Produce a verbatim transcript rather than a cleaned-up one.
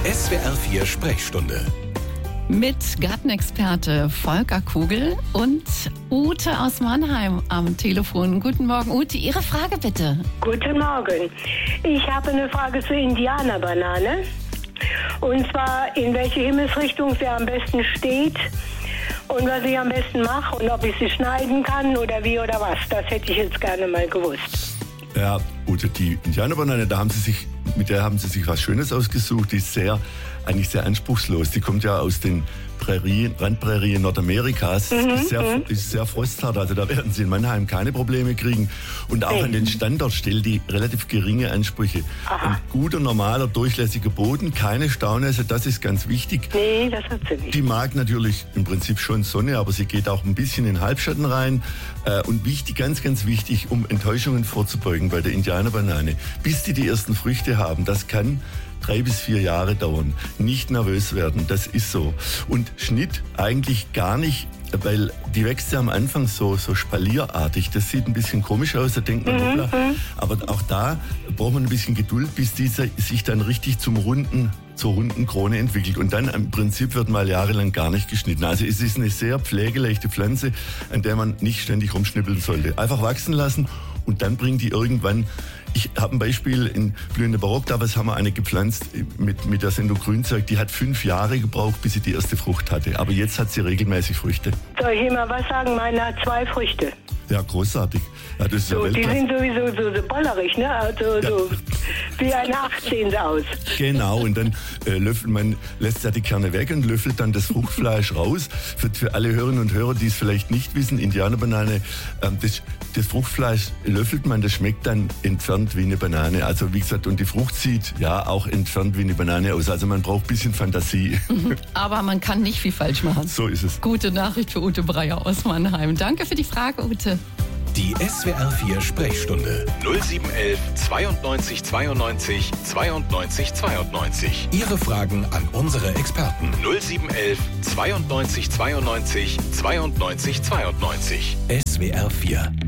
S W R vier Sprechstunde. Mit Gartenexperte Volker Kugel und Ute aus Mannheim am Telefon. Guten Morgen, Ute. Ihre Frage bitte. Guten Morgen. Ich habe eine Frage zur Indianerbanane. Und zwar, in welche Himmelsrichtung sie am besten steht und was ich am besten mache und ob ich sie schneiden kann oder wie oder was. Das hätte ich jetzt gerne mal gewusst. Ja, Ute, die Indianerbanane, da haben sie sich, mit der haben sie sich was Schönes ausgesucht. Die ist sehr, eigentlich sehr anspruchslos. Die kommt ja aus den Prärien, Randprärien Nordamerikas. Mhm, ist, sehr, ist sehr frosthart, also da werden sie in Mannheim keine Probleme kriegen. Und auch Mhm. an den Standort stellt die relativ geringe Ansprüche. Aha. Ein guter, normaler, durchlässiger Boden, keine Staunässe, das ist ganz wichtig. Nee, das hat sie nicht. Die mag natürlich im Prinzip schon Sonne, aber sie geht auch ein bisschen in Halbschatten rein. Äh, und wichtig, ganz, ganz wichtig, um Enttäuschungen vorzubeugen bei der Indianerbanane, bis die die ersten Früchte haben, das kann drei bis vier Jahre dauern. Nicht nervös werden, das ist so. Und Schnitt eigentlich gar nicht, weil die wächst ja am Anfang so, so spalierartig. Das sieht ein bisschen komisch aus, da denkt man, hoppla. Aber auch da braucht man ein bisschen Geduld, bis dieser sich dann richtig zum runden, zur runden Krone entwickelt. Und dann im Prinzip wird mal jahrelang gar nicht geschnitten. Also es ist eine sehr pflegeleichte Pflanze, an der man nicht ständig rumschnippeln sollte. Einfach wachsen lassen und dann bringt die irgendwann. Ich habe ein Beispiel in Blühende Barock, da haben wir eine gepflanzt mit, mit der Sendung Grünzeug, die hat fünf Jahre gebraucht, bis sie die erste Frucht hatte. Aber jetzt hat sie regelmäßig Früchte. Soll ich immer was sagen? Meine hat zwei Früchte. Ja, großartig. Ja, das ist So, ja die Weltklasse. sind sowieso so, so bollerig, ne? Also Ja. so wie eine achtzehn aus. Genau, und dann äh, löffelt man, lässt ja die Kerne weg und löffelt dann das Fruchtfleisch raus. Für, für alle Hörerinnen und Hörer, die es vielleicht nicht wissen, Indianerbanane, ähm, das, das Fruchtfleisch löffelt man, das schmeckt dann entfernt wie eine Banane. Also wie gesagt, und die Frucht sieht ja auch entfernt wie eine Banane aus. Also man braucht ein bisschen Fantasie. Aber man kann nicht viel falsch machen. So ist es. Gute Nachricht für Ute Breyer aus Mannheim. Danke für die Frage, Ute. Die S W R vier Sprechstunde. null sieben eins eins zweiundneunzig zweiundneunzig zweiundneunzig zweiundneunzig. Ihre Fragen an unsere Experten. null sieben eins eins zweiundneunzig zweiundneunzig zweiundneunzig zweiundneunzig. S W R vier.